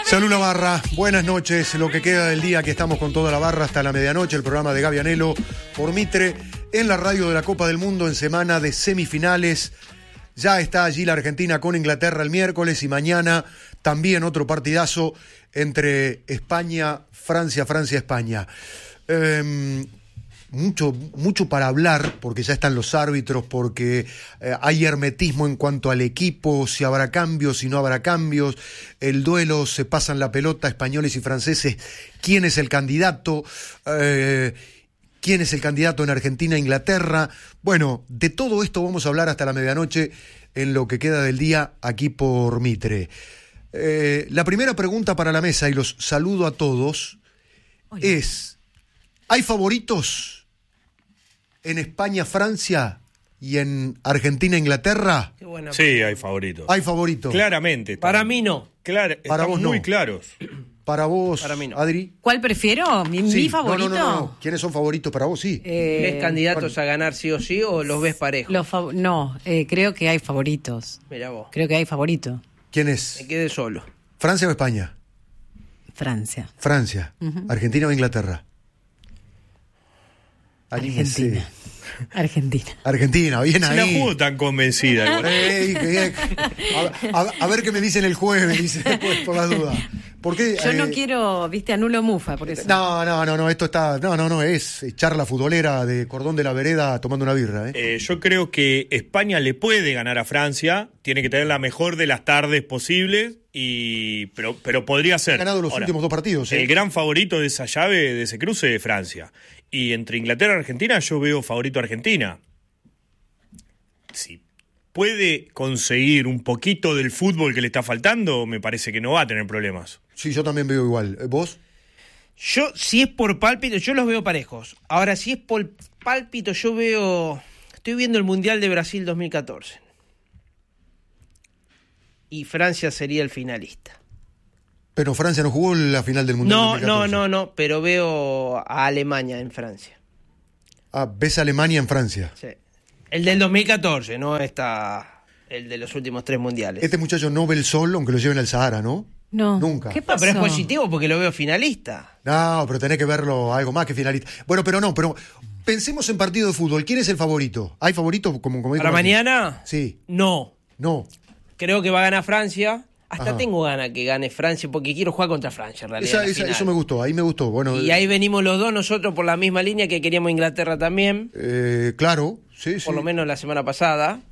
Salud la barra, buenas noches, lo que queda del día, que estamos con toda la barra hasta la medianoche, el programa de Gaby Anelo por Mitre, en la radio de la Copa del Mundo en semana de semifinales. Ya está allí la Argentina con Inglaterra el miércoles y mañana también otro partidazo entre España, Francia, España. Mucho para hablar, porque ya están los árbitros, porque hay hermetismo en cuanto al equipo, si habrá cambios, si no habrá cambios, el duelo, se pasan la pelota españoles y franceses, ¿quién es el candidato? ¿Quién es el candidato en Argentina e Inglaterra? Bueno, de todo esto vamos a hablar hasta la medianoche en lo que queda del día aquí por Mitre. La primera pregunta para la mesa, y los saludo a todos, es: ¿hay favoritos en España, Francia y en Argentina, Inglaterra? Qué buena. Sí, hay favoritos. Hay favoritos. Claramente. Para mí no. Para vos muy no. claros. Para vos, Para mí no. Adri. ¿Cuál prefiero? ¿Mi Sí. favorito? No. ¿Quiénes son favoritos para vos? Sí. ¿Ves candidatos a ganar sí o sí o los ves parejos? Creo que hay favoritos. Mirá vos, Creo que hay favorito. ¿Quién es? me quedé solo. ¿Francia o España? Francia. Francia. ¿Argentina o Inglaterra? Argentina. Argentina, bien Se la ahí. jugó tan convencida. A ver qué me dicen el jueves, dice, pues, por la duda. ¿Por qué? Yo no quiero, anulo mufa, por eso. No, esto está... No, es charla futbolera de cordón de la vereda tomando una birra, Yo creo que España le puede ganar a Francia, tiene que tener la mejor de las tardes posibles, pero podría ser. Ha ganado los últimos dos partidos, El gran favorito de esa llave, de ese cruce, es Francia. Y entre Inglaterra y Argentina, yo veo favorito a Argentina. Si puede conseguir un poquito del fútbol que le está faltando, me parece que no va a tener problemas. Sí, yo también veo igual. ¿Vos? Yo, si es por pálpito, yo los veo parejos. Ahora, si es por pálpito, estoy viendo el Mundial de Brasil 2014. Y Francia sería el finalista. Pero Francia no jugó la final del Mundial. No, pero veo a Alemania en Francia. ¿Ves a Alemania en Francia? Sí. El del 2014, no el de los últimos 3 mundiales. Este muchacho no ve el sol, aunque lo lleven al Sahara, ¿no? No. Nunca. ¿Qué No, pasó? pero es positivo porque lo veo finalista. No, pero tenés que verlo algo más que finalista. Bueno, pero pensemos en partido de fútbol. ¿Quién es el favorito? ¿Hay favorito como dijo ¿Para Martín? mañana? Sí. No. Creo que va a ganar Francia. Hasta Ajá. tengo ganas que gane Francia porque quiero jugar contra Francia en realidad. Eso me gustó, ahí me gustó. Bueno, Y ahí venimos los dos, nosotros por la misma línea que queríamos Inglaterra también. Claro, sí. Por lo menos la semana pasada.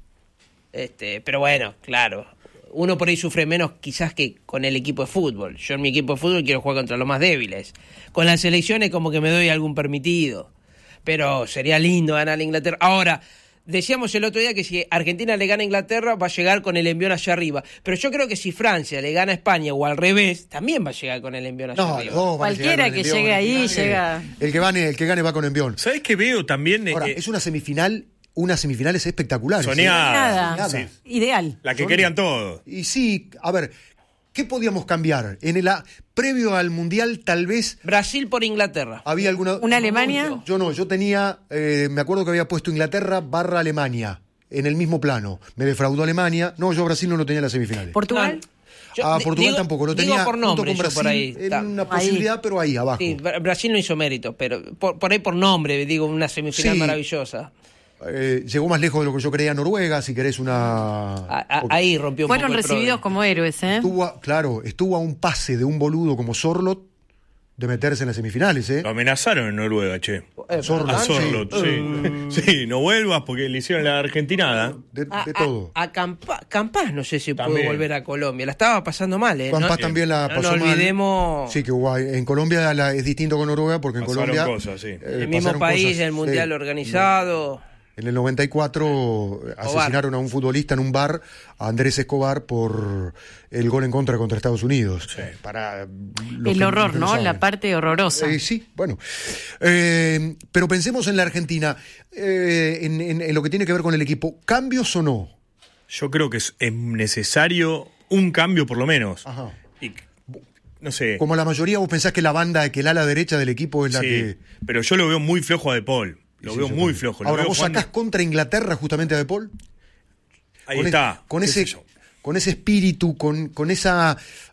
Pero bueno, claro. Uno por ahí sufre menos quizás que con el equipo de fútbol. Yo en mi equipo de fútbol quiero jugar contra los más débiles. Con las selecciones como que me doy algún permitido. Pero sería lindo ganar a Inglaterra. Ahora, decíamos el otro día que si Argentina le gana a Inglaterra va a llegar con el envión hacia arriba. Pero yo creo que si Francia le gana a España o al revés, también va a llegar con el envión hacia arriba. Cualquiera que llegue ahí, llega. El que gane va con envión. ¿Sabés qué veo también? Ahora, es una semifinal. Unas semifinales espectaculares. Soñada. Nada. Sí. Ideal. La que querían todos. Y sí, a ver, ¿qué podíamos cambiar? Previo al Mundial, tal vez Brasil por Inglaterra. había alguna... ¿Una Alemania? Yo tenía, me acuerdo que había puesto Inglaterra / Alemania en el mismo plano. Me defraudó Alemania. No, yo Brasil no lo tenía en las semifinales. ¿Portugal? Portugal tampoco, lo tenía por nombre, junto con yo por ahí. Brasil en una posibilidad, pero ahí abajo. Sí, Brasil no hizo mérito, pero por ahí por nombre, digo, una semifinal Sí. maravillosa. Llegó más lejos de lo que yo creía Noruega, si querés una... Ahí rompió un Fueron poco el recibidos problema. como héroes, ¿eh? Estuvo a un pase de un boludo como Sorloth de meterse en las semifinales, Lo amenazaron en Noruega, che. Sorloth, A Sorloth, sí. Sí, no vuelvas porque le hicieron la argentinada. de todo. A Campas no sé si pudo También. volver a Colombia. La estaba pasando mal, ¿eh? Campas No- también la no pasó nos mal. olvidemos. Sí, que en Colombia es distinto con Noruega, porque en Pasaron Colombia... cosas, sí. El mismo pasaron país, cosas, el mundial sí. organizado. En el 94 asesinaron a un futbolista en un bar, a Andrés Escobar, por el gol en contra Estados Unidos. Para los El que- horror, los que ¿no? saben. La parte horrorosa. Sí, bueno. Pero pensemos en la Argentina, en lo que tiene que ver con el equipo. ¿Cambios o no? Yo creo que es necesario un cambio por lo menos. Ajá. Y, no sé. Como la mayoría, vos pensás que que el ala derecha del equipo es la Sí, que... pero yo lo veo muy flojo a De Paul. Lo Sí, veo yo muy también. flojo. Lo Ahora, veo vos jugando- sacás contra Inglaterra justamente a De Paul. Ahí está. Con qué sé ese, yo. ese espíritu, con esa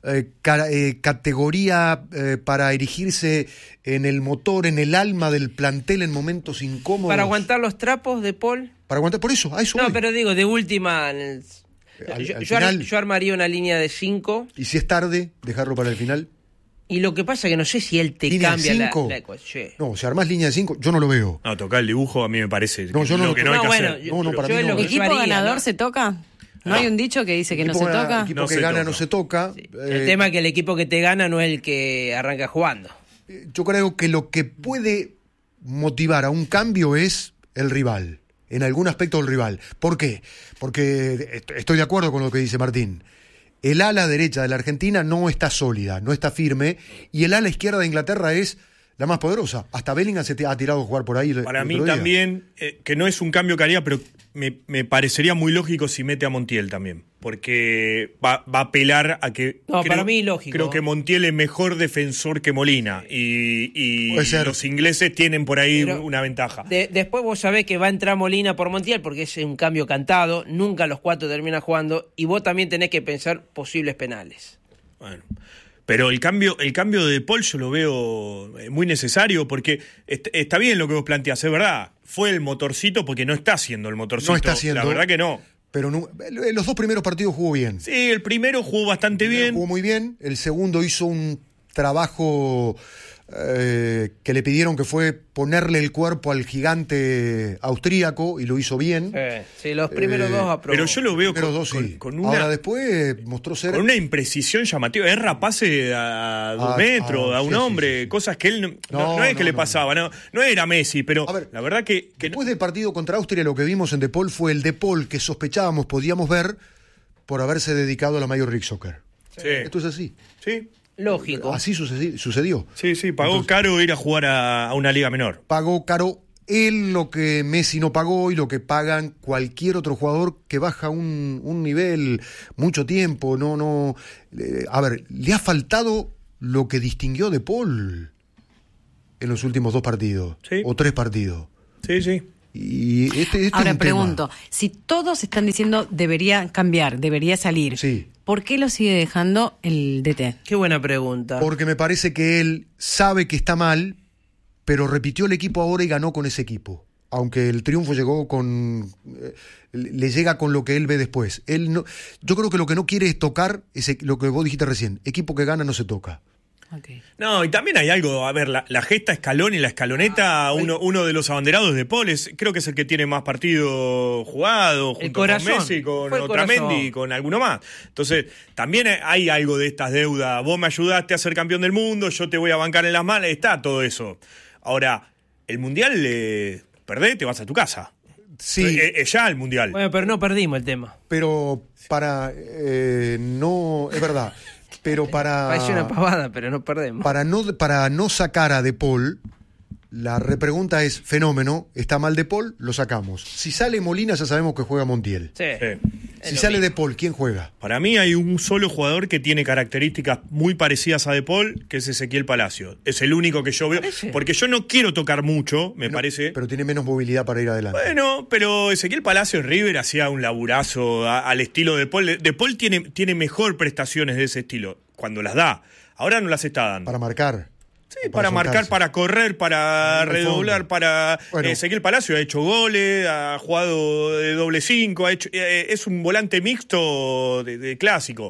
categoría para erigirse en el motor, en el alma del plantel en momentos incómodos. Para aguantar los trapos de Paul. Para aguantar, por eso, a eso No, voy. pero digo, de última... Al yo final, armaría una línea de 5. y si es tarde, dejarlo para el final. Y lo que pasa es que no sé si él te ¿Línea de cambia la cinco? ecuación. No, si armás línea de 5, yo no lo veo. No, tocar el dibujo a mí me parece No, yo no lo lo- que no hay No, que bueno, hacer. No, para yo mí es no. lo que yo ¿Equipo haría, ganador ¿no? se toca? ¿No hay un dicho que dice que no se toca? Equipo No que se gana toca. no se toca. El tema es que el equipo que te gana no es el que arranca jugando. Yo creo que lo que puede motivar a un cambio es el rival, en algún aspecto del rival. ¿Por qué? Porque estoy de acuerdo con lo que dice Martín. El ala derecha de la Argentina no está sólida, no está firme, y el ala izquierda de Inglaterra es la más poderosa. Hasta Bellingham ha tirado a jugar por ahí. Para el mí otro día. también, que no es un cambio que haría, pero me parecería muy lógico si mete a Montiel también. Porque va a apelar a que... No, para mí lógico. Creo que Montiel es mejor defensor que Molina. Y Puede ser. los ingleses tienen por ahí Pero una ventaja. Después vos sabés que va a entrar Molina por Montiel porque es un cambio cantado, nunca los 4 terminan jugando y vos también tenés que pensar posibles penales. Bueno. Pero el cambio de Paul yo lo veo muy necesario porque está bien lo que vos planteás, es verdad. Fue el motorcito porque no está haciendo el motorcito. No está haciendo. La verdad que no. Pero los 2 primeros partidos jugó bien. Sí, el primero jugó bastante bien. Jugó muy bien. El segundo hizo un trabajo que le pidieron, que fue ponerle el cuerpo al gigante austríaco, y lo hizo bien. Sí, los primeros 2 aprobó. Pero yo lo veo Pero 2 sí. con una... Ahora después mostró ser... Con una imprecisión llamativa, erra pase a 2 metros, a un sí, hombre, sí. cosas que él No, no es que no, le no, pasaba, no era Messi, pero A ver, la verdad que Después del partido contra Austria, lo que vimos en De Paul fue el De Paul que sospechábamos podíamos ver por haberse dedicado a la Major League Soccer. sí, Esto es así. sí, Lógico. Así sucedió. sí, pagó caro ir a jugar a una liga menor. Pagó caro él lo que Messi no pagó y lo que pagan cualquier otro jugador que baja un nivel mucho tiempo. A ver, le ha faltado lo que distinguió De Paul en los últimos 2 partidos. Sí. O 3 partidos. Sí. Y este es Ahora un pregunto, si todos están diciendo debería cambiar, debería salir, Sí. ¿por qué lo sigue dejando el DT? Qué buena pregunta. Porque me parece que él sabe que está mal, pero repitió el equipo ahora y ganó con ese equipo. Aunque el triunfo llegó le llega con lo que él ve después. Yo creo que lo que no quiere es tocar lo que vos dijiste recién. Equipo que gana no se toca. Okay. No, y también hay algo, a ver, la gesta Escalón y la escaloneta, uno de los abanderados de Paul, creo que es el que tiene más partidos jugados, junto con corazón. Messi, con Fue el Otamendi corazón. y con alguno más. Entonces, también hay algo de estas deudas. Vos me ayudaste a ser campeón del mundo, yo te voy a bancar en las malas, está todo eso. Ahora, el Mundial, perdés, te vas a tu casa. Sí, Es ya el Mundial. Bueno, pero no perdimos el tema. pero para... no, es verdad. Pero Parece una pavada, pero no perdemos. para no sacar a De Paul, la repregunta es: fenómeno, está mal De Paul, lo sacamos. Si sale Molina, ya sabemos que juega Montiel. Sí. Si lo sale mismo. De Paul, ¿quién juega? Para mí hay un solo jugador que tiene características muy parecidas a De Paul, que es Ezequiel Palacio. Es el único que yo veo. ¿Parece? Porque yo no quiero tocar mucho, me parece. Pero tiene menos movilidad para ir adelante. Bueno, pero Ezequiel Palacio en River hacía un laburazo al estilo de Paul. De Paul tiene mejor prestaciones de ese estilo, cuando las da. Ahora no las está dando. Para marcar. Sí, para marcar, soltarse. para correr, para Al redoblar, fondo. para... Bueno. Ezequiel Palacio ha hecho goles, ha jugado de doble 5, es un volante mixto de clásico.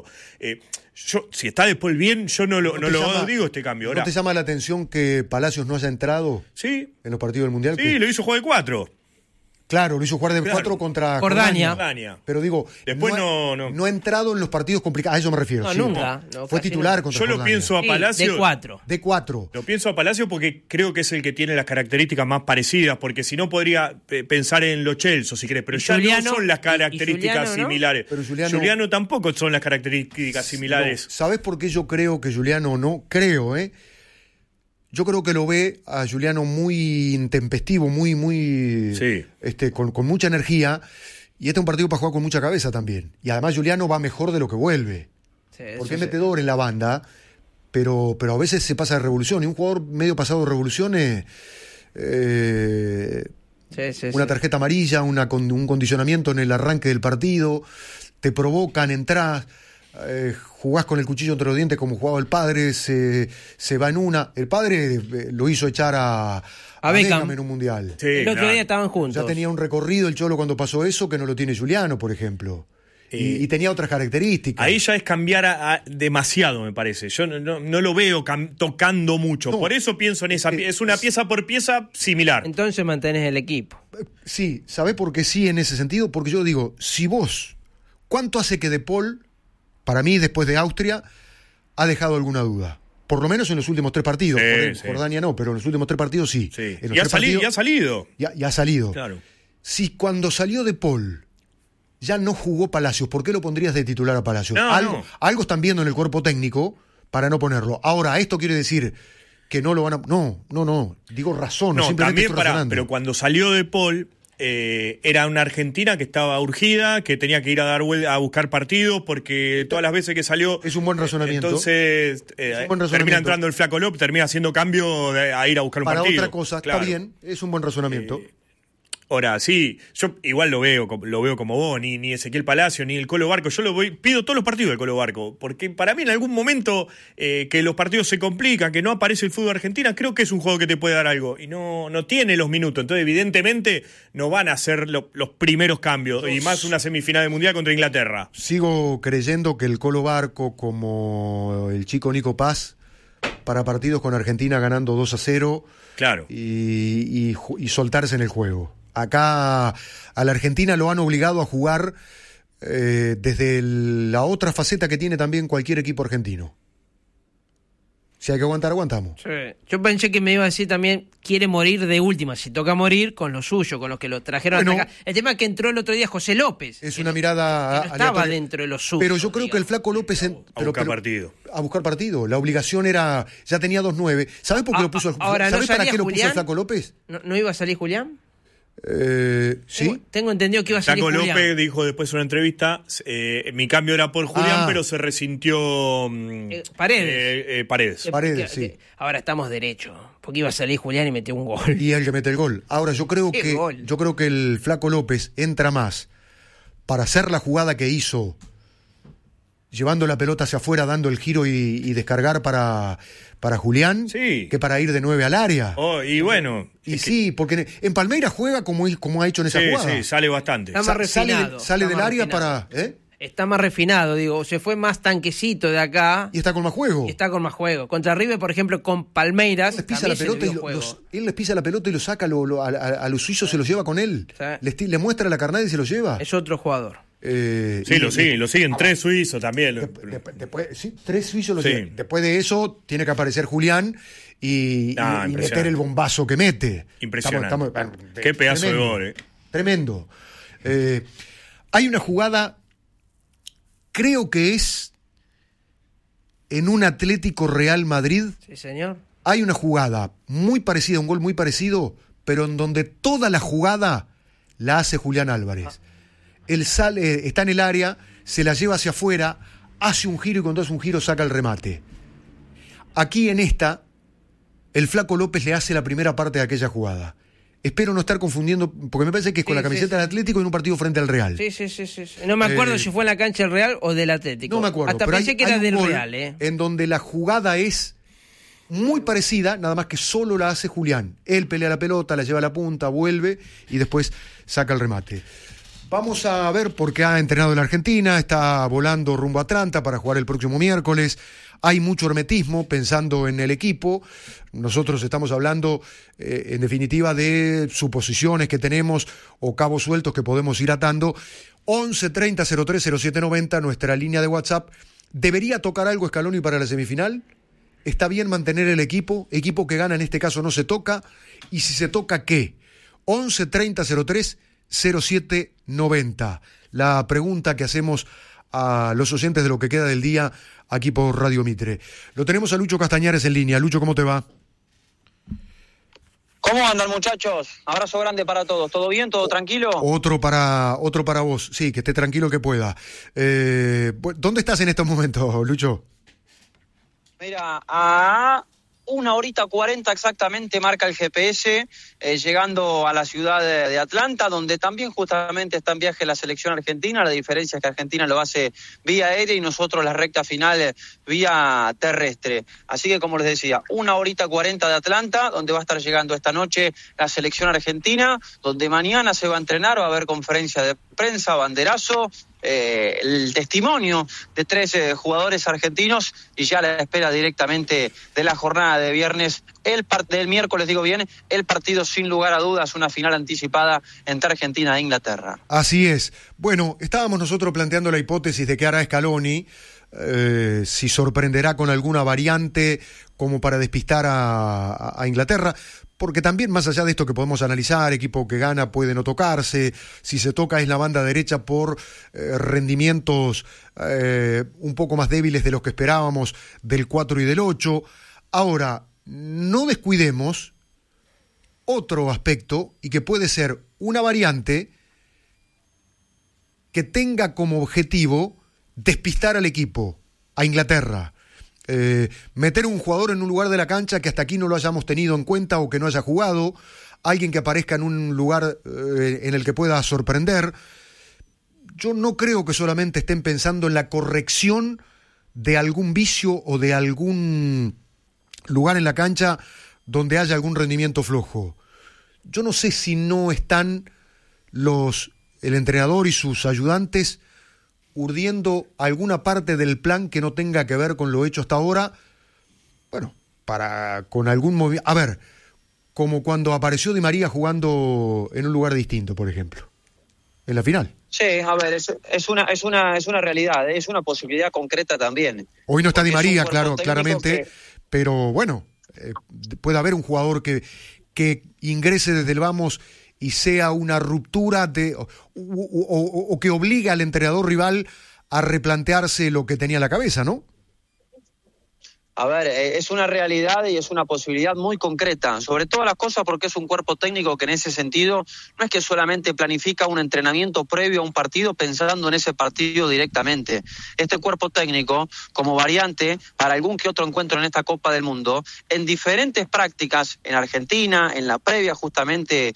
Si está De Paul bien, yo no te lo llama- digo este cambio. ¿No Ahora, te llama la atención que Palacios no haya entrado sí, en los partidos del Mundial? sí, lo hizo jugar de 4. Claro, lo hizo jugar de Claro. 4 contra Jordania. Jordania. Pero digo, Después no no. ha entrado en los partidos complicados. A eso me refiero. No, sí. nunca. No, Fue casi titular no. contra Yo lo Jordania. pienso a Sí, Palacio. de 4. De 4. Lo pienso a Palacio porque creo que es el que tiene las características más parecidas, porque si no podría pensar en Lo Celso, si querés, pero ¿Y ya Giuliano? no son las ¿Y características Giuliano, no? similares. Pero Giuliano- tampoco son las características similares. No, ¿sabés por qué yo creo que Giuliano no? Creo, ¿eh? Yo creo que lo ve a Giuliano muy intempestivo, muy Sí. con mucha energía. Y este es un partido para jugar con mucha cabeza también. Y además Giuliano va mejor de lo que vuelve. Sí, Porque es eso sí. metedor en la banda, pero a veces se pasa de revolución. Y un jugador medio pasado de revoluciones, Sí, sí, una sí. tarjeta amarilla, un condicionamiento en el arranque del partido, te provocan, entrás, jugás con el cuchillo entre los dientes como jugaba el padre, se va en una. El padre lo hizo echar a Beckham en un mundial. Sí, el otro día estaban juntos. Ya tenía un recorrido el Cholo cuando pasó eso que no lo tiene Juliano, por ejemplo. Y tenía otras características. Ahí ya es cambiar demasiado, me parece. Yo no lo veo tocando mucho. No, por eso pienso en esa es una pieza por pieza similar. Entonces mantenés el equipo. Sí, ¿sabés por qué sí en ese sentido? Porque yo digo, si vos, ¿cuánto hace que De Paul, para mí después de Austria, ha dejado alguna duda? Por lo menos en los últimos 3 partidos. Jordania no, pero en los últimos 3 partidos sí. Y ha salido. Ya ha salido. Claro. Si cuando salió De Paul ya no jugó Palacios, ¿por qué lo pondrías de titular a Palacios? Algo están viendo en el cuerpo técnico para no ponerlo. Ahora, ¿esto quiere decir que no lo van a...? No. Digo razón. También pero cuando salió De Paul... era una Argentina que estaba urgida, que tenía que ir a buscar partidos, porque todas las veces que salió... Es un buen razonamiento. Entonces termina entrando el Flaco López, termina haciendo cambio a ir a buscar un partido. Para otra cosa, claro. Está bien, es un buen razonamiento. Ahora, sí, yo igual lo veo como vos, ni Ezequiel Palacio, ni el Colo Barco. Yo pido todos los partidos del Colo Barco, porque para mí en algún momento que los partidos se complican, que no aparece el fútbol argentino, creo que es un juego que te puede dar algo. Y no tiene los minutos, entonces evidentemente no van a ser los primeros cambios, y más una semifinal de Mundial contra Inglaterra. Sigo creyendo que el Colo Barco, como el chico Nico Paz, para partidos con Argentina ganando 2-0, claro, y soltarse en el juego. Acá a la Argentina lo han obligado a jugar desde la otra faceta que tiene también cualquier equipo argentino. Si hay que aguantar, aguantamos. Sí. Yo pensé que me iba a decir también, quiere morir de última, si toca morir, con lo suyo, con los que lo trajeron hasta acá. El tema es que entró el otro día José López. Es una mirada... Que no estaba dentro de lo suyo. Pero yo creo que el Flaco López... A buscar partido. A buscar partido. La obligación era... Ya tenía 2-9. ¿Sabés por qué lo puso? ¿Sabés para qué lo puso el Flaco López? ¿No iba a salir Julián? Sí. Tengo entendido que iba a salir Flaco Julián. López dijo después en una entrevista, mi cambio era por Julián, pero se resintió Paredes, sí. Ahora estamos derechos, porque iba a salir Julián y metió un gol. Y el que mete el gol. Ahora yo creo que el Flaco López entra más para hacer la jugada que hizo, llevando la pelota hacia afuera, dando el giro y descargar para Julián, que para ir de 9 al área. Y bueno. Y sí, porque en Palmeiras juega como ha hecho en esa jugada. Sí, sale bastante. Está más refinado. Sale del área para... Está más refinado, digo, se fue más tanquecito de acá. Y está con más juego. Contra River, por ejemplo, con Palmeiras. Él les pisa la pelota y lo saca, a los suizos se los lleva con él. Sí. Le muestra la carnada y se los lleva. Es otro jugador. Lo siguen 3 suizos también. Después, 3 suizos lo siguen. Después de eso tiene que aparecer Julián y meter el bombazo que mete. Impresionante. Qué pedazo de gol. Tremendo. Hay una jugada, creo que es en un Atlético Real Madrid. Sí, señor. Hay una jugada muy parecida, un gol muy parecido, pero en donde toda la jugada la hace Julián Álvarez. Él sale, está en el área, se la lleva hacia afuera, hace un giro y cuando hace un giro saca el remate. Aquí en esta, el Flaco López le hace la primera parte de aquella jugada. Espero no estar confundiendo, porque me parece que es con la camiseta del Atlético en un partido frente al Real. Sí. No me acuerdo si fue en la cancha del Real o del Atlético. No me acuerdo. Hasta pero pensé que era del Real. En donde la jugada es muy parecida, nada más que solo la hace Julián. Él pelea la pelota, la lleva a la punta, vuelve y después saca el remate. Vamos a ver por qué ha entrenado en la Argentina, está volando rumbo a Atlanta para jugar el próximo miércoles. Hay mucho hermetismo pensando en el equipo. Nosotros estamos hablando, en definitiva, de suposiciones que tenemos o cabos sueltos que podemos ir atando. 11 30 03 07 90, nuestra línea de WhatsApp. ¿Debería tocar algo Scaloni para la semifinal? ¿Está bien mantener el equipo? Equipo que gana en este caso no se toca. Y si se toca, ¿qué? 11 30 03 07 90. La pregunta que hacemos a los oyentes de lo que queda del día aquí por Radio Mitre. Lo tenemos a Lucho Castañares en línea. Lucho, ¿cómo te va? ¿Cómo andan, muchachos? Abrazo grande para todos. ¿Todo bien? ¿Todo tranquilo? Otro para vos. Sí, que esté tranquilo que pueda. ¿Dónde estás en estos momentos, Lucho? Mira, a 1:40 exactamente marca el GPS, llegando a la ciudad de Atlanta, donde también justamente está en viaje la selección argentina. La diferencia es que Argentina lo hace vía aérea y nosotros la recta final vía terrestre. Así que, como les decía, 1:40 de Atlanta, donde va a estar llegando esta noche la selección argentina, donde mañana se va a entrenar, va a haber conferencia de prensa, banderazo, el testimonio de 3 jugadores argentinos y ya la espera directamente de la jornada de viernes, del miércoles, el partido sin lugar a dudas, una final anticipada entre Argentina e Inglaterra. Así es. Bueno, estábamos nosotros planteando la hipótesis de que hará Scaloni, si sorprenderá con alguna variante como para despistar a Inglaterra, porque también más allá de esto que podemos analizar, equipo que gana puede no tocarse, si se toca es la banda derecha por rendimientos un poco más débiles de los que esperábamos del 4 y del 8. Ahora, no descuidemos otro aspecto y que puede ser una variante que tenga como objetivo despistar al equipo, a Inglaterra. Meter un jugador en un lugar de la cancha que hasta aquí no lo hayamos tenido en cuenta o que no haya jugado, alguien que aparezca en un lugar en el que pueda sorprender. Yo no creo que solamente estén pensando en la corrección de algún vicio o de algún lugar en la cancha donde haya algún rendimiento flojo. Yo no sé si no están el entrenador y sus ayudantes urdiendo alguna parte del plan que no tenga que ver con lo hecho hasta ahora, bueno, con algún movimiento. A ver, como cuando apareció Di María jugando en un lugar distinto, por ejemplo, en la final. Sí, a ver, es una realidad, es una posibilidad concreta también. Hoy no está Di María, claramente, pero bueno, puede haber un jugador que ingrese desde el vamos y sea una ruptura o que obligue al entrenador rival a replantearse lo que tenía en la cabeza, ¿no? A ver, es una realidad y es una posibilidad muy concreta, sobre todas las cosas porque es un cuerpo técnico que en ese sentido no es que solamente planifica un entrenamiento previo a un partido pensando en ese partido directamente. Este cuerpo técnico, como variante para algún que otro encuentro en esta Copa del Mundo, en diferentes prácticas en Argentina, en la previa justamente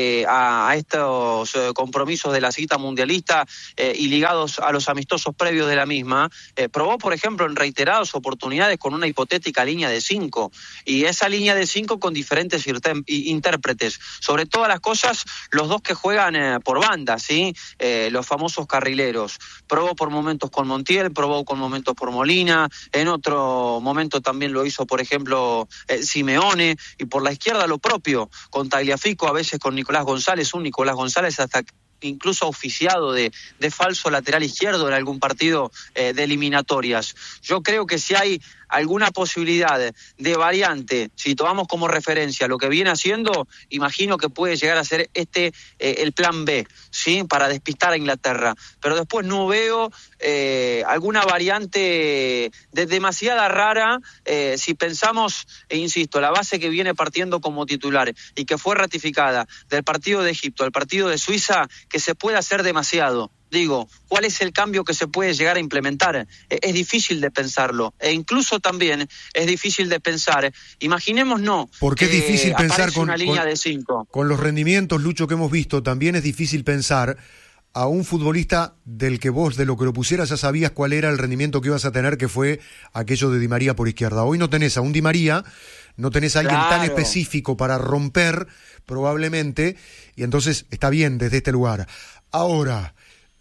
a estos compromisos de la cita mundialista y ligados a los amistosos previos de la misma, probó, por ejemplo, en reiteradas oportunidades con una hipotética línea de 5, y esa línea de 5 con diferentes intérpretes, sobre todas las cosas los dos que juegan por banda, ¿sí? Los famosos carrileros. Probó por momentos con Montiel, probó con momentos por Molina, en otro momento también lo hizo, por ejemplo, Simeone, y por la izquierda lo propio, con Tagliafico, a veces con Nicolás González, un Nicolás González hasta incluso oficiado de falso lateral izquierdo en algún partido de eliminatorias. Yo creo que si hay alguna posibilidad de variante, si tomamos como referencia lo que viene haciendo, imagino que puede llegar a ser el plan B, ¿sí? Para despistar a Inglaterra. Pero después no veo alguna variante demasiada rara si pensamos, e insisto, la base que viene partiendo como titular y que fue ratificada del partido de Egipto al partido de Suiza, que se puede hacer demasiado. Digo, ¿cuál es el cambio que se puede llegar a implementar? Es difícil de pensarlo, e incluso también es difícil de pensar. Imaginemos, no. Porque es difícil pensar una línea de 5. Con los rendimientos, Lucho, que hemos visto, también es difícil pensar a un futbolista del que vos, de lo que lo pusieras, ya sabías cuál era el rendimiento que ibas a tener, que fue aquello de Di María por izquierda. Hoy no tenés a un Di María, no tenés a alguien tan específico para romper, probablemente, y entonces está bien desde este lugar. Ahora,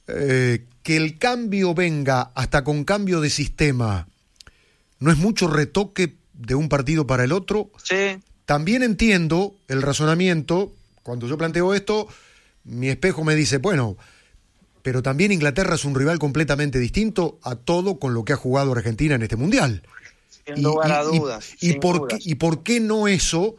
que el cambio venga hasta con cambio de sistema, ¿no es mucho retoque de un partido para el otro? Sí. También entiendo el razonamiento. Cuando yo planteo esto, mi espejo me dice, bueno, pero también Inglaterra es un rival completamente distinto a todo con lo que ha jugado Argentina en este Mundial. Sin lugar a dudas. ¿Y por qué no eso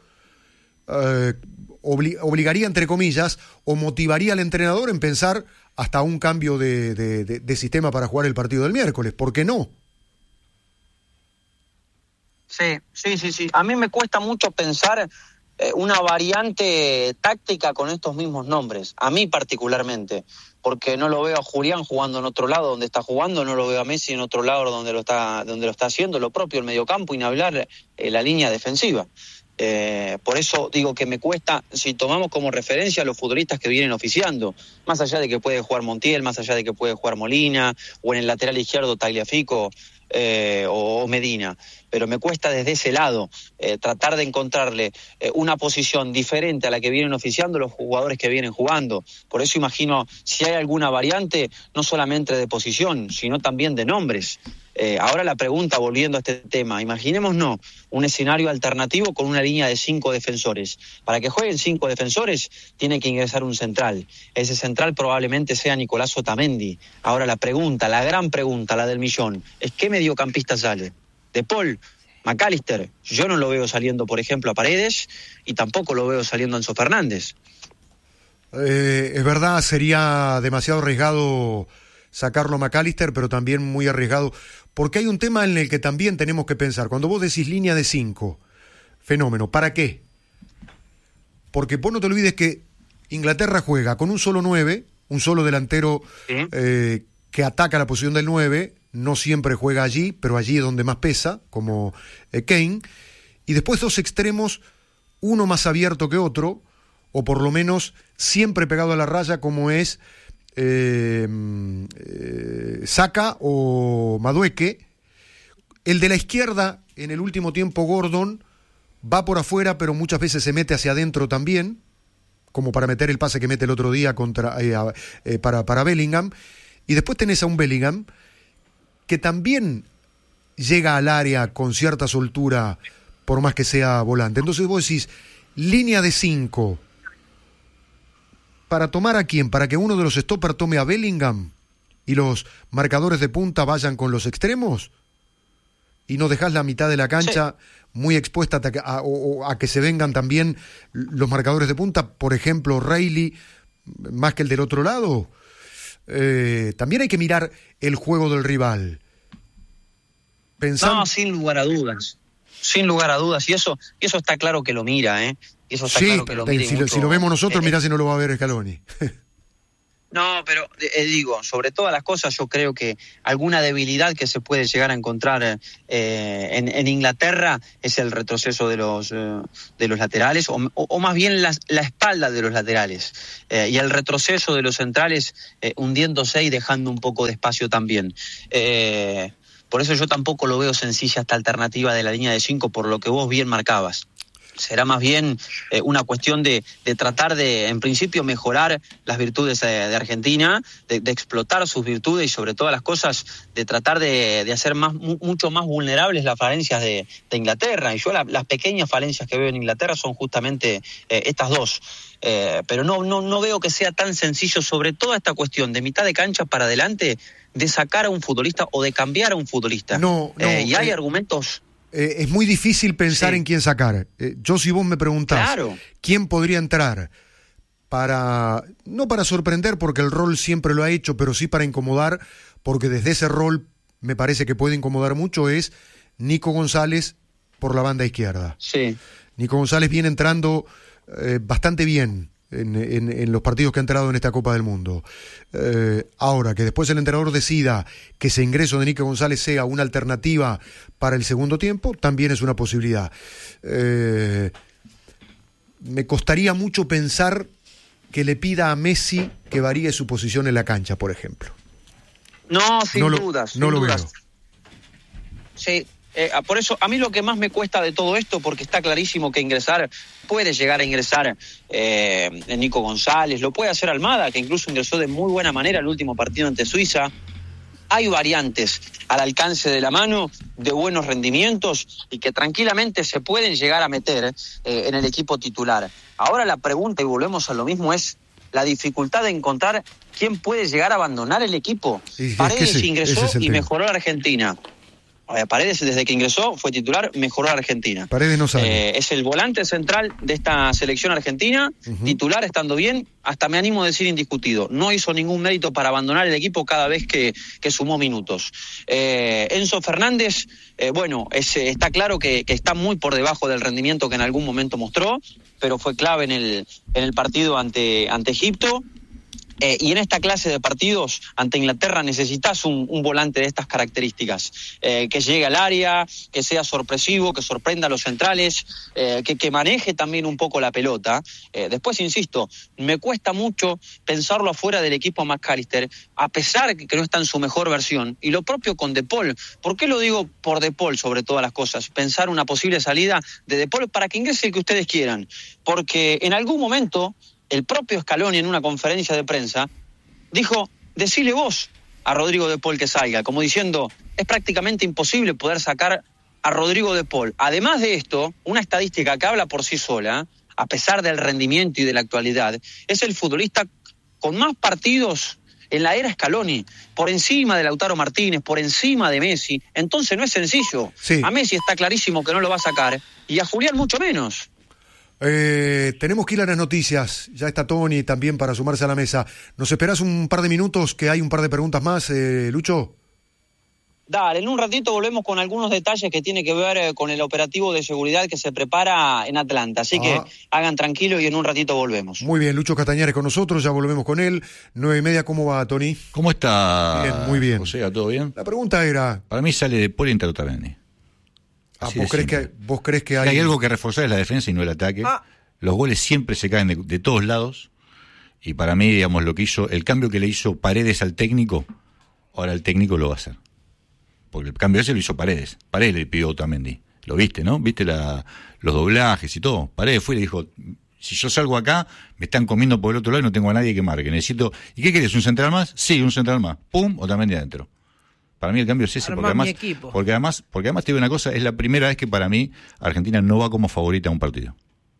obligaría, entre comillas, o motivaría al entrenador en pensar hasta un cambio de sistema para jugar el partido del miércoles? ¿Por qué no? Sí. A mí me cuesta mucho pensar una variante táctica con estos mismos nombres, a mí particularmente, porque no lo veo a Julián jugando en otro lado donde está jugando, no lo veo a Messi en otro lado donde lo está haciendo, lo propio el mediocampo, y ni hablar la línea defensiva. Por eso digo que me cuesta, si tomamos como referencia a los futbolistas que vienen oficiando, más allá de que puede jugar Montiel, más allá de que puede jugar Molina, o en el lateral izquierdo Tagliafico o Medina, pero me cuesta desde ese lado tratar de encontrarle una posición diferente a la que vienen oficiando los jugadores que vienen jugando. Por eso imagino si hay alguna variante, no solamente de posición, sino también de nombres. Ahora la pregunta, volviendo a este tema, imaginémonos un escenario alternativo con una línea de 5 defensores. Para que jueguen 5 defensores, tiene que ingresar un central. Ese central probablemente sea Nicolás Otamendi. Ahora la pregunta, la gran pregunta, la del millón, es ¿qué mediocampista sale? De Paul, McAllister. Yo no lo veo saliendo, por ejemplo, a Paredes, y tampoco lo veo saliendo a Enzo Fernández. Es verdad, sería demasiado arriesgado sacarlo a McAllister, pero también muy arriesgado, porque hay un tema en el que también tenemos que pensar. Cuando vos decís línea de 5, fenómeno, ¿para qué? Porque vos no te olvides que Inglaterra juega con un solo 9, un solo delantero que ataca la posición del 9, no siempre juega allí, pero allí es donde más pesa, como Kane, y después 2 extremos, uno más abierto que otro, o por lo menos siempre pegado a la raya, como es Saka o Madueke. El de la izquierda, en el último tiempo Gordon, va por afuera, pero muchas veces se mete hacia adentro también, como para meter el pase que mete el otro día para Bellingham. Y después tenés a un Bellingham que también llega al área con cierta soltura, por más que sea volante. Entonces vos decís, línea de 5, ¿para tomar a quién? ¿Para que uno de los stoppers tome a Bellingham y los marcadores de punta vayan con los extremos? ¿Y no dejás la mitad de la cancha muy expuesta a que se vengan también los marcadores de punta? Por ejemplo, Reilly, más que el del otro lado. También hay que mirar el juego del rival. No, sin lugar a dudas. Sin lugar a dudas. Y eso está claro que lo mira, Eso está claro que lo mira. Si lo vemos nosotros, mirá si no lo va a ver Scaloni. No, pero digo, sobre todas las cosas, yo creo que alguna debilidad que se puede llegar a encontrar en Inglaterra es el retroceso de los laterales, o más bien la espalda de los laterales, y el retroceso de los centrales hundiéndose y dejando un poco de espacio también. Por eso yo tampoco lo veo sencilla esta alternativa de la línea de 5, por lo que vos bien marcabas. Será más bien una cuestión de tratar de, en principio, mejorar las virtudes de Argentina, de explotar sus virtudes y, sobre todas las cosas, de tratar de hacer mucho más vulnerables las falencias de Inglaterra. Y yo las pequeñas falencias que veo en Inglaterra son justamente estas dos. Pero no veo que sea tan sencillo, sobre toda esta cuestión de mitad de cancha para adelante, de sacar a un futbolista o de cambiar a un futbolista. Y hay argumentos... es muy difícil pensar en quién sacar. Yo, si vos me preguntás quién podría entrar no para sorprender, porque el rol siempre lo ha hecho, pero sí para incomodar, porque desde ese rol me parece que puede incomodar mucho, es Nico González por la banda izquierda. Sí. Nico González viene entrando bastante bien en los partidos que ha entrado en esta Copa del Mundo. Ahora, que después el entrenador decida que ese ingreso de Nico González sea una alternativa para el segundo tiempo, también es una posibilidad. Me costaría mucho pensar que le pida a Messi que varíe su posición en la cancha, por ejemplo. No, sin dudas. No lo veo. Sí. Por eso, a mí lo que más me cuesta de todo esto, porque está clarísimo que puede llegar a ingresar Nico González, lo puede hacer Almada, que incluso ingresó de muy buena manera el último partido ante Suiza. Hay variantes al alcance de la mano, de buenos rendimientos, y que tranquilamente se pueden llegar a meter en el equipo titular. Ahora la pregunta, y volvemos a lo mismo, es la dificultad de encontrar quién puede llegar a abandonar el equipo. Paredes ingresó y mejoró la Argentina. Paredes, desde que ingresó, fue titular, mejoró a Argentina. Paredes no sale. Es el volante central de esta selección argentina, titular, estando bien, hasta me animo a decir indiscutido. No hizo ningún mérito para abandonar el equipo cada vez que sumó minutos. Enzo Fernández, está claro que está muy por debajo del rendimiento que en algún momento mostró, pero fue clave en el partido ante Egipto. Y en esta clase de partidos ante Inglaterra necesitas un volante de estas características, que llegue al área, que sea sorpresivo, que sorprenda a los centrales, que maneje también un poco la pelota. Después, insisto, me cuesta mucho pensarlo afuera del equipo McAllister, a pesar que no está en su mejor versión. Y lo propio con De Paul. ¿Por qué lo digo por De Paul sobre todas las cosas? Pensar una posible salida de De Paul para que ingrese el que ustedes quieran. Porque en algún momento el propio Scaloni, en una conferencia de prensa, dijo: decile vos a Rodrigo De Paul que salga, como diciendo, es prácticamente imposible poder sacar a Rodrigo De Paul. Además de esto, una estadística que habla por sí sola, a pesar del rendimiento y de la actualidad, es el futbolista con más partidos en la era Scaloni, por encima de Lautaro Martínez, por encima de Messi. Entonces no es sencillo. Sí. A Messi está clarísimo que no lo va a sacar, y a Julián mucho menos. Tenemos que ir a las noticias. Ya está Tony también para sumarse a la mesa. ¿Nos esperás un par de minutos, que hay un par de preguntas más, Lucho? Dale, en un ratito volvemos con algunos detalles que tiene que ver con el operativo de seguridad que se prepara en Atlanta. Así que hagan tranquilo y en un ratito volvemos. Muy bien, Lucho Castañares con nosotros, ya volvemos con él. 9:30, ¿cómo va, Tony? ¿Cómo está? Bien, muy bien. José, ¿todo bien? La pregunta era... Para mí sale De Paul y entra Otamendi. ¿Vos crees que hay algo que reforzar es la defensa y no el ataque? Los goles siempre se caen de todos lados. Y para mí, digamos, lo que hizo, el cambio que le hizo Paredes al técnico, ahora el técnico lo va a hacer. Porque el cambio ese lo hizo Paredes. Paredes le pidió a Otamendi. Lo viste, ¿no? Viste los doblajes y todo. Paredes fue y le dijo: si yo salgo acá, me están comiendo por el otro lado y no tengo a nadie que marque. Necesito... ¿Y qué querés? ¿Un central más? Sí, un central más. ¡Pum! Otamendi adentro. Para mí el cambio es ese, porque además te digo una cosa, es la primera vez que para mí Argentina no va como favorita a un partido.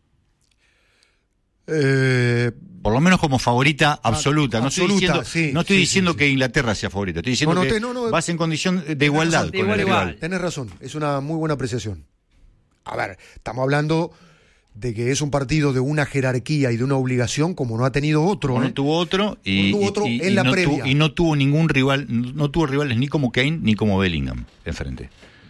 Por lo menos como favorita absoluta. No estoy diciendo que Inglaterra sea favorita, estoy diciendo que vas en condición de igualdad con el rival. Tenés razón, es una muy buena apreciación. A ver, estamos hablando de que es un partido de una jerarquía y de una obligación como no ha tenido otro. No tuvo otro en la previa. Y no tuvo ningún rival, no tuvo rivales ni como Kane ni como Bellingham enfrente.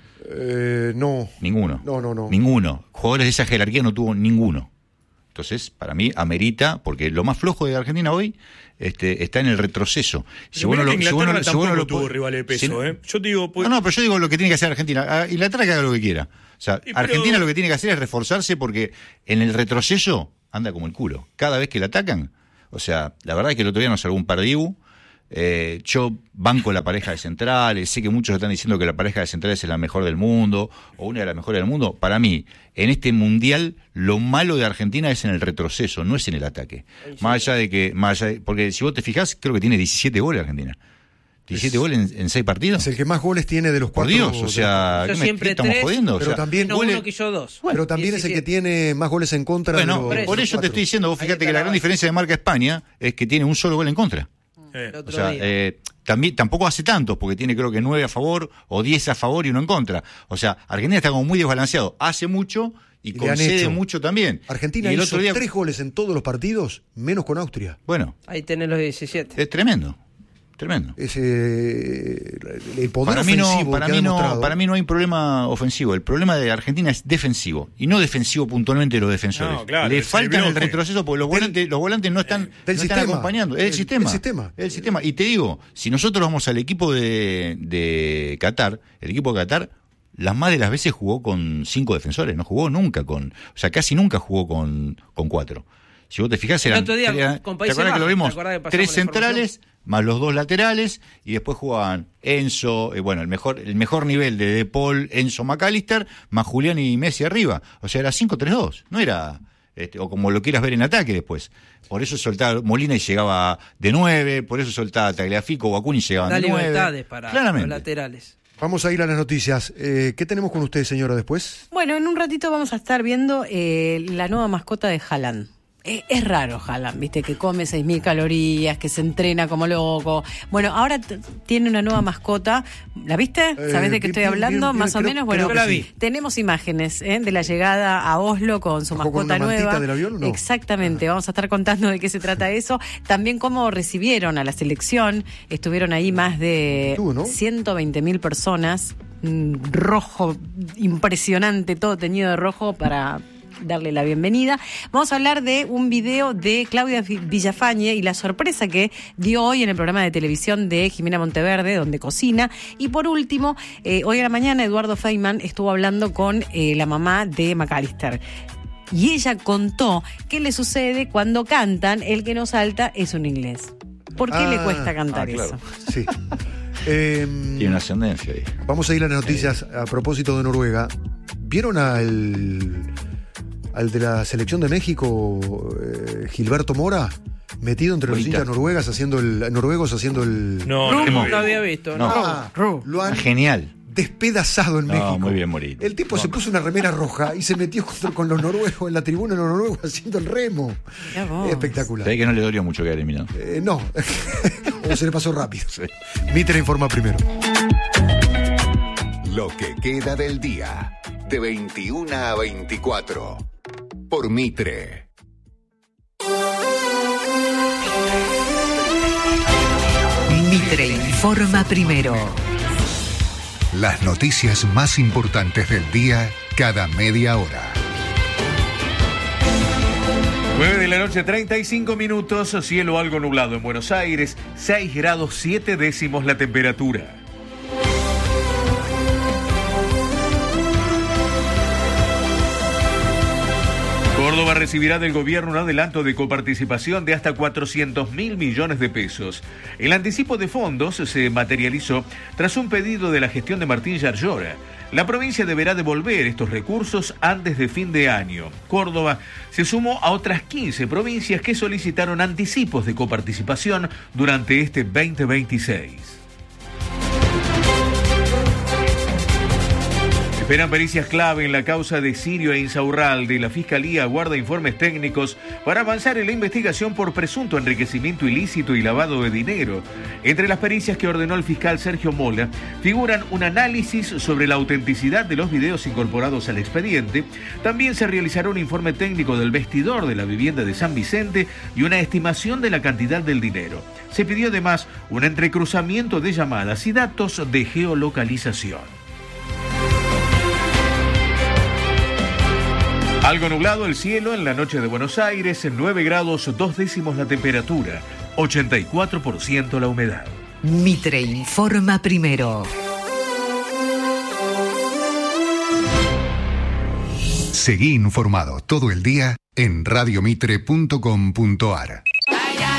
No. Ninguno. No. Ninguno. Jugadores de esa jerarquía no tuvo ninguno. Entonces, para mí, amerita, porque lo más flojo de Argentina hoy está en el retroceso. Si vos no tuvo rivales de peso, Yo digo, pero yo digo lo que tiene que hacer Argentina. Inglaterra que haga lo que quiera. O sea, Argentina lo que tiene que hacer es reforzarse, porque en el retroceso anda como el culo. Cada vez que la atacan, o sea, la verdad es que el otro día nos salvó un Pardibu. Yo banco la pareja de centrales, sé que muchos están diciendo que la pareja de centrales es la mejor del mundo, o una de las mejores del mundo. Para mí, en este mundial, lo malo de Argentina es en el retroceso, no es en el ataque. Porque si vos te fijás, creo que tiene 17 goles Argentina. 17 goles en 6 partidos. Es el que más goles tiene de los 4. Por Dios, o sea, yo siempre estamos 3, jodiendo. Pero también uno que yo 2. Pero también 17. Es el que tiene más goles en contra. Bueno, por eso te estoy diciendo, vos fíjate que la gran diferencia de marca España es que tiene un solo gol en contra. O sea, tampoco hace tantos, porque tiene creo que 9 a favor o 10 a favor y 1 en contra. O sea, Argentina está como muy desbalanceado. Hace mucho y concede mucho también. Argentina hizo 3 goles en todos los partidos, menos con Austria. Bueno. Ahí tenés los 17. Es tremendo. Tremendo. El poder ofensivo para mí no hay problema ofensivo. El problema de Argentina es defensivo. Y no defensivo puntualmente de los defensores. No, claro, le faltan el retroceso porque los volantes no están acompañando. Es el sistema. Y te digo, si nosotros vamos al equipo de Qatar, el equipo de Qatar, las más de las veces jugó con 5 defensores. No jugó nunca casi nunca jugó con 4. Si vos te fijás, el otro día, ¿te acordás que lo vimos? 3 centrales más los 2 laterales, y después jugaban Enzo, el mejor nivel de Paul, Enzo, McAllister, más Julián y Messi arriba. O sea, era 5-3-2, no era, o como lo quieras ver en ataque después. Por eso soltaba Molina y llegaba de 9, por eso soltaba Tagliafico o Acuña y llegaban de 9. Libertades para los laterales. Vamos a ir a las noticias. ¿Qué tenemos con usted, señora, después? Bueno, en un ratito vamos a estar viendo la nueva mascota de Haaland. Es raro Haaland, viste, que come 6.000 calorías, que se entrena como loco. Bueno, ahora tiene una nueva mascota. ¿La viste? ¿Sabés de qué estoy hablando? Más o menos. Bueno, la vi. Tenemos imágenes de la llegada a Oslo con su mascota con una nueva. mantita del avión, ¿no? Exactamente, vamos a estar contando de qué se trata eso. También cómo recibieron a la selección. Estuvieron ahí más de 120.000 personas. Rojo, impresionante, todo teñido de rojo para darle la bienvenida. Vamos a hablar de un video de Claudia Villafañe y la sorpresa que dio hoy en el programa de televisión de Jimena Monteverde, donde cocina. Y por último, hoy a la mañana Eduardo Feynman estuvo hablando con la mamá de McAllister. Y ella contó qué le sucede cuando cantan El que no salta es un inglés. ¿Por qué le cuesta cantar claro. eso? Sí. Tiene una ascendencia ahí. Vamos a ir a las noticias a propósito de Noruega. ¿Vieron al de la selección de México, Gilberto Mora, metido entre los hinchas noruegos haciendo el... No había visto. Lo han Genial. despedazado en México. Muy bien, Morito. El tipo se puso una remera roja y se metió con los noruegos en la tribuna de los noruegos haciendo el remo. Espectacular. ¿Sabés que no le dolió mucho quedar eliminado? No. O se le pasó rápido. Sí. Mitre informa primero. Lo que queda del día, de 21 a 24, por Mitre. Mitre informa primero. Las noticias más importantes del día, cada media hora. 9 de la noche, 35 minutos, cielo algo nublado en Buenos Aires, 6 grados 7 décimos la temperatura. Córdoba recibirá del gobierno un adelanto de coparticipación de hasta 400.000 millones de pesos. El anticipo de fondos se materializó tras un pedido de la gestión de Martín Yarlora. La provincia deberá devolver estos recursos antes de fin de año. Córdoba se sumó a otras 15 provincias que solicitaron anticipos de coparticipación durante este 2026. Esperan pericias clave en la causa de Sirio e Insaurralde. La Fiscalía aguarda informes técnicos para avanzar en la investigación por presunto enriquecimiento ilícito y lavado de dinero. Entre las pericias que ordenó el fiscal Sergio Mola figuran un análisis sobre la autenticidad de los videos incorporados al expediente. También se realizará un informe técnico del vestidor de la vivienda de San Vicente y una estimación de la cantidad del dinero. Se pidió además un entrecruzamiento de llamadas y datos de geolocalización. Algo nublado el cielo en la noche de Buenos Aires, 9 grados 2 décimos la temperatura, 84% la humedad. Mitre informa primero. Seguí informado todo el día en radiomitre.com.ar.